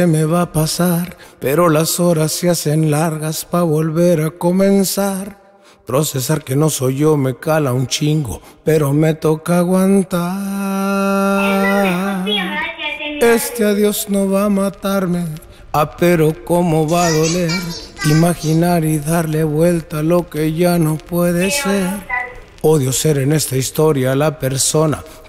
Se me va a pasar, pero las horas se hacen largas pa' volver a comenzar. Procesar que no soy yo me cala un chingo, pero me toca aguantar. Este adiós no va a matarme, pero cómo va a doler. Imaginar y darle vuelta a lo que ya no puede ser. Odio ser en esta historia la persona